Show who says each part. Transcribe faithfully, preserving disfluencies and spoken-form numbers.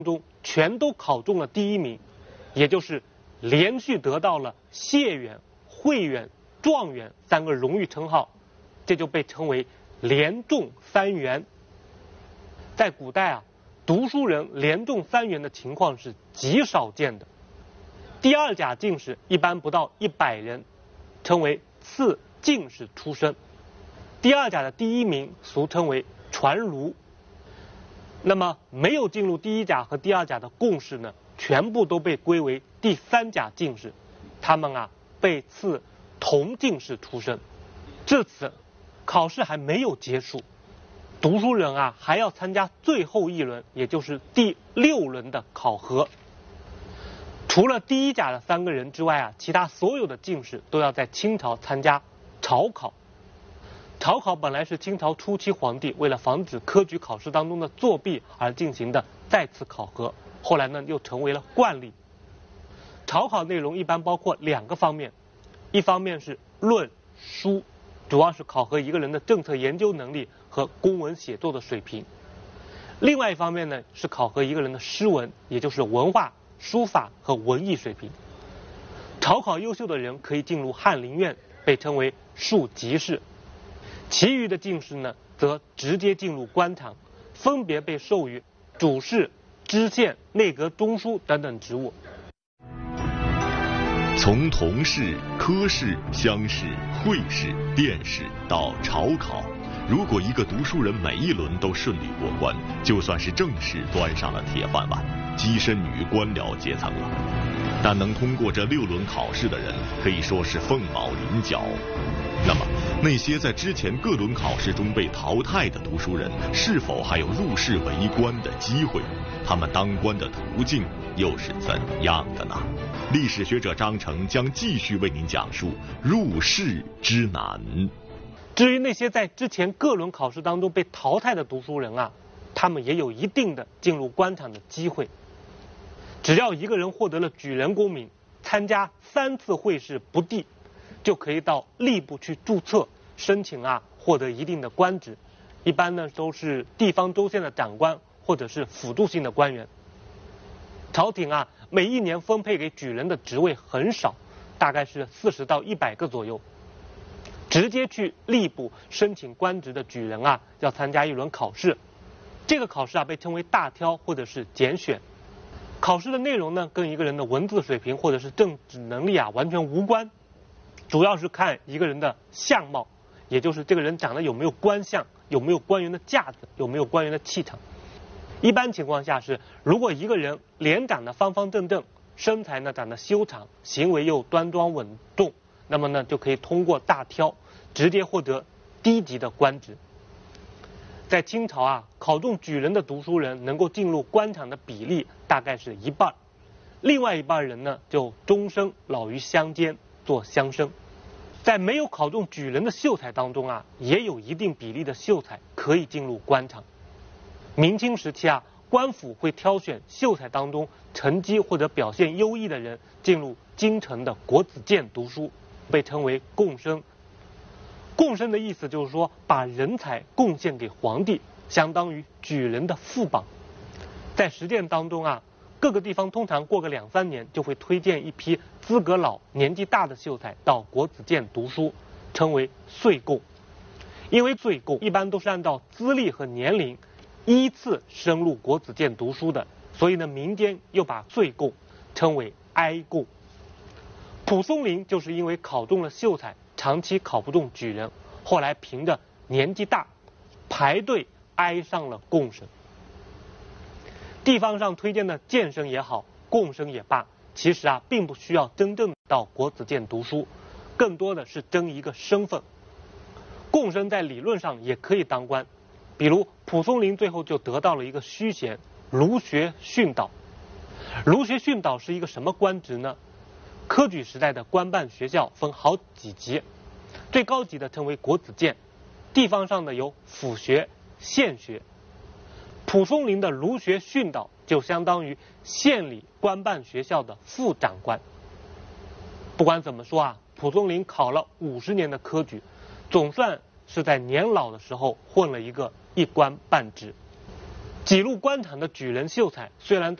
Speaker 1: 中全都考中了第一名，也就是连续得到了解元、会元、状元三个荣誉称号，这就被称为连中三元。在古代啊，读书人连中三元的情况是极少见的。第二甲进士一般不到一百人，称为次进士出身。第二甲的第一名俗称为传儒。那么没有进入第一甲和第二甲的贡士呢，全部都被归为第三甲进士，他们啊被赐同进士出身。至此，考试还没有结束，读书人啊还要参加最后一轮，也就是第六轮的考核。除了第一甲的三个人之外啊，其他所有的进士都要在清朝参加朝考。朝考本来是清朝初期皇帝为了防止科举考试当中的作弊而进行的再次考核，后来呢又成为了惯例。朝考内容一般包括两个方面，一方面是论书，主要是考核一个人的政策研究能力和公文写作的水平；另外一方面呢是考核一个人的诗文，也就是文化、书法和文艺水平。朝考优秀的人可以进入翰林院，被称为庶吉士。其余的进士呢，则直接进入官场，分别被授予主事、知县、内阁中书等等职务。
Speaker 2: 从同试、科试、乡试、会试、殿试到朝考，如果一个读书人每一轮都顺利过关，就算是正式端上了铁饭碗，跻身于官僚阶层了。但能通过这六轮考试的人，可以说是凤毛麟角。那么，那些在之前各轮考试中被淘汰的读书人，是否还有入仕为官的机会？他们当官的途径又是怎样的呢？历史学者张成将继续为您讲述入仕之难。
Speaker 1: 至于那些在之前各轮考试当中被淘汰的读书人啊，他们也有一定的进入官场的机会。只要一个人获得了举人功名，参加三次会试不第，就可以到吏部去注册，申请啊获得一定的官职，一般呢都是地方州县的长官或者是辅助性的官员。朝廷啊每一年分配给举人的职位很少，大概是四十到一百个左右。直接去吏部申请官职的举人啊，要参加一轮考试，这个考试啊被称为大挑或者是拣选。考试的内容呢，跟一个人的文字水平或者是政治能力啊完全无关，主要是看一个人的相貌，也就是这个人长得有没有官相，有没有官员的架子，有没有官员的气场。一般情况下是，如果一个人脸长得方方正正，身材呢长得修长，行为又端庄稳重，那么呢就可以通过大挑，直接获得低级的官职。在清朝啊，考中举人的读书人能够进入官场的比例大概是一半，另外一半人呢就终生老于乡间做乡绅。在没有考中举人的秀才当中啊，也有一定比例的秀才可以进入官场。明清时期啊，官府会挑选秀才当中成绩或者表现优异的人进入京城的国子监读书，被称为贡生。贡生的意思就是说，把人才贡献给皇帝，相当于举人的副榜。在实践当中啊，各个地方通常过个两三年就会推荐一批资格老、年纪大的秀才到国子监读书，称为岁贡。因为岁贡一般都是按照资历和年龄依次升入国子监读书的，所以呢，民间又把岁贡称为哀贡。蒲松龄就是因为考中了秀才，长期考不中举人，后来凭着年纪大，排队挨上了贡生。地方上推荐的监生也好，贡生也罢，其实啊，并不需要真正到国子监读书，更多的是争一个身份。贡生在理论上也可以当官，比如蒲松龄最后就得到了一个虚衔儒学训导。儒学训导是一个什么官职呢？科举时代的官办学校分好几级，最高级的称为国子监，地方上的有府学、县学。蒲松龄的儒学训导就相当于县里官办学校的副长官。不管怎么说啊，蒲松龄考了五十年的科举，总算是在年老的时候混了一个一官半职。 几路官场的举人秀才虽然在